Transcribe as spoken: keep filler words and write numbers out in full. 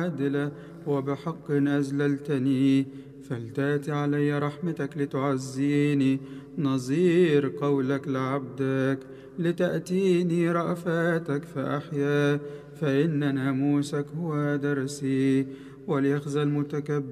عادلة وبحق أذللتني، فلتأت علي رحمتك لتعزيني نظير قولك لعبدك، لتأتيني رأفاتك فأحيا، فإن ناموسك هو درسي. وليخزى المتكبر